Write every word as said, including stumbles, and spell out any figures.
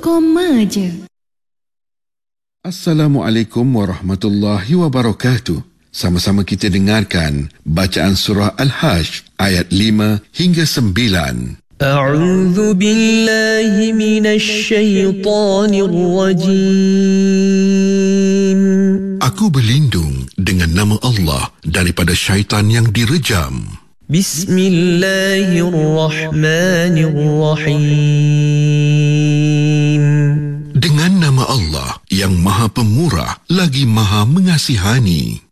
koma je. Assalamualaikum warahmatullahi wabarakatuh. Sama-sama kita dengarkan bacaan surah Al-Hajj ayat lima hingga sembilan. A'udzu billahi minasy syaithanir rajim. Aku berlindung dengan nama Allah daripada syaitan yang direjam. Bismillahirrahmanirrahim. Dengan nama Allah yang Maha Pemurah lagi Maha Mengasihani.